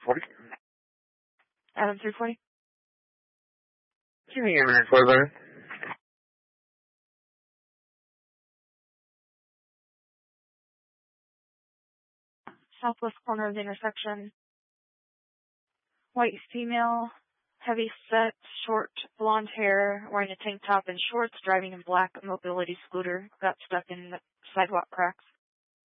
40. Adam 340. Give me a minute, for there. Southwest corner of the intersection. White female, heavy set, short blonde hair, wearing a tank top and shorts, driving a black mobility scooter, got stuck in the sidewalk cracks.